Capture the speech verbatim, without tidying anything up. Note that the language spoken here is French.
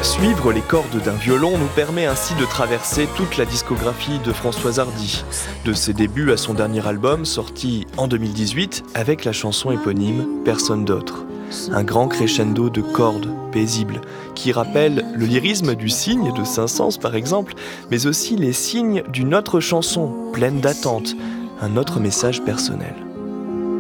Suivre les cordes d'un violon nous permet ainsi de traverser toute la discographie de Françoise Hardy, de ses débuts à son dernier album sorti en deux mille dix-huit avec la chanson éponyme Personne d'autre. Un grand crescendo de cordes paisibles qui rappelle le lyrisme du cygne de Saint-Saëns par exemple, mais aussi les signes d'une autre chanson pleine d'attente, un autre message personnel.